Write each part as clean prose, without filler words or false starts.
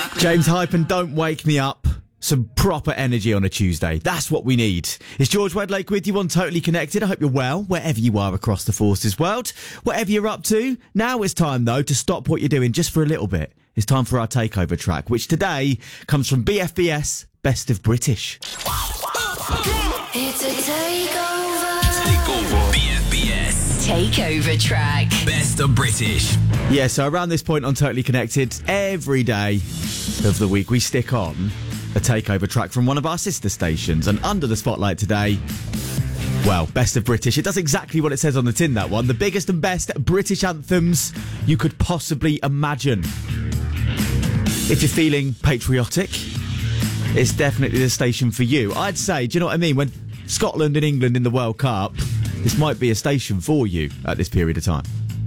James Hype and Don't Wake Me Up. Some proper energy on a Tuesday. That's what we need. It's George Wedlake with you on Totally Connected. I hope you're well, wherever you are across the Forces world. Whatever you're up to, now it's time, though, to stop what you're doing just for a little bit. It's time for our takeover track, which today comes from BFBS, Best of British. It's a takeover. Takeover. BFBS. Takeover track. Best of British. Yeah, so around this point on Totally Connected, every day of the week we stick on a takeover track from one of our sister stations. And under the spotlight today, well, Best of British. It does exactly what it says on the tin, that one. The biggest and best British anthems you could possibly imagine. If you're feeling patriotic, it's definitely the station for you. I'd say, do you know what I mean? When Scotland and England in the World Cup, this might be a station for you at this period of time.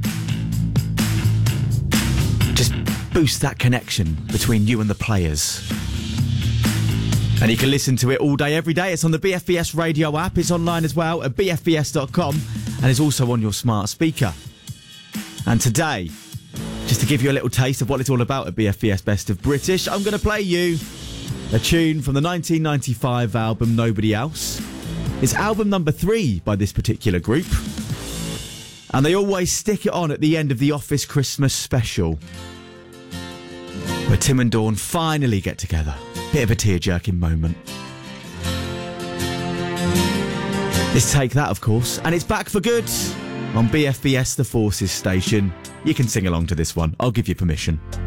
Just boost that connection between you and the players. And you can listen to it all day, every day. It's on the BFBS radio app. It's online as well at bfbs.com. And it's also on your smart speaker. And today, just to give you a little taste of what it's all about at BFBS Best of British, I'm going to play you a tune from the 1995 album Nobody Else. It's album number 3 by this particular group. And they always stick it on at the end of the Office Christmas special, where Tim and Dawn finally get together. Bit of a tear-jerking moment. It's Take That, of course, and it's back for good on BFBS, the Forces station. You can sing along to this one. I'll give you permission.